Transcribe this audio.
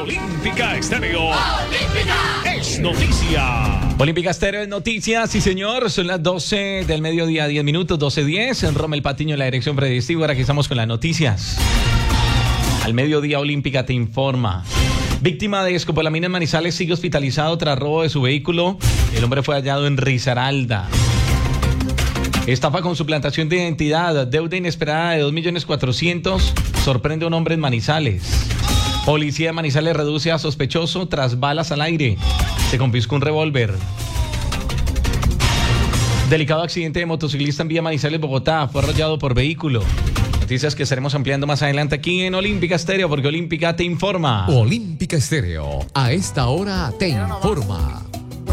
Olímpica Estéreo. ¡Olímpica! Es noticia. Olímpica Estéreo es noticia, sí señor. Son las 12 del mediodía, 10 minutos, 12:10. En Rommel Patiño, en la dirección predictiva. Ahora aquí estamos con las noticias. Al mediodía, Olímpica te informa. Víctima de escopolamina en Manizales sigue hospitalizado tras robo de su vehículo. El hombre fue hallado en Risaralda. Estafa con suplantación de identidad. Deuda inesperada de 2.400.000. Sorprende a un hombre en Manizales. Policía de Manizales reduce a sospechoso tras balas al aire. Se confiscó un revólver. Delicado accidente de motociclista en vía Manizales, Bogotá. Fue arrollado por vehículo. Noticias que estaremos ampliando más adelante aquí en Olímpica Estéreo, porque Olímpica te informa. Olímpica Estéreo, a esta hora te informa.